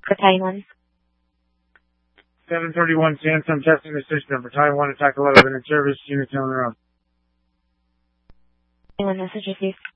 Battalion 1. 731 Sansom testing the system. Battalion 1 attack 11 in service. Units on their own. Battalion 1 message received.